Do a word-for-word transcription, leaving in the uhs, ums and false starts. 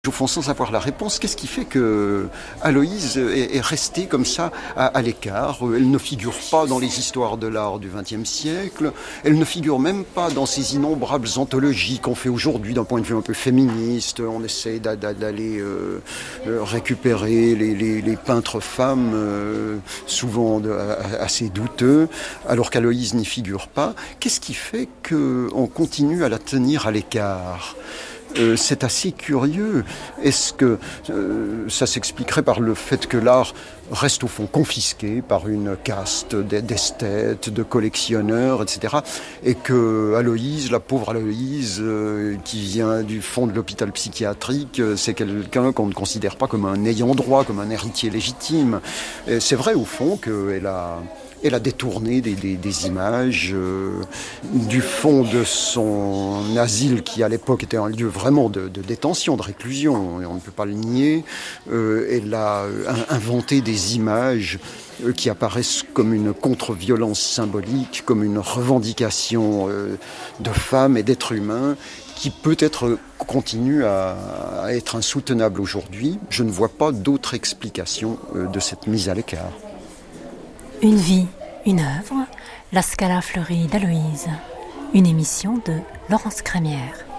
Au fond, sans avoir la réponse, qu'est-ce qui fait que Aloïse est, est restée comme ça à, à l'écart? Elle ne figure pas dans les histoires de l'art du vingtième siècle, elle ne figure même pas dans ces innombrables anthologies qu'on fait aujourd'hui d'un point de vue un peu féministe. On essaie d'a, d'a, d'aller euh, récupérer les, les, les peintres femmes, euh, souvent de, assez douteux, alors qu'Aloïse n'y figure pas. Qu'est-ce qui fait qu'on continue à la tenir à l'écart? Euh, c'est assez curieux. Est-ce que euh, ça s'expliquerait par le fait que l'art reste au fond confisqué par une caste d'esthètes, de collectionneurs, et cetera. Et que Aloïse, la pauvre Aloïse, euh, qui vient du fond de l'hôpital psychiatrique, euh, c'est quelqu'un qu'on ne considère pas comme un ayant droit, comme un héritier légitime. Et c'est vrai au fond qu'elle a... Elle a détourné des, des, des images euh, du fond de son asile qui à l'époque était un lieu vraiment de, de détention, de réclusion, et on ne peut pas le nier. Euh, elle a inventé des images euh, qui apparaissent comme une contre-violence symbolique, comme une revendication euh, de femmes et d'êtres humains qui peut-être continue à, à être insoutenable aujourd'hui. Je ne vois pas d'autre explication euh, de cette mise à l'écart. Une vie, une œuvre, La Scala fleurie d'Aloïse. Une émission de Laurence Crémière.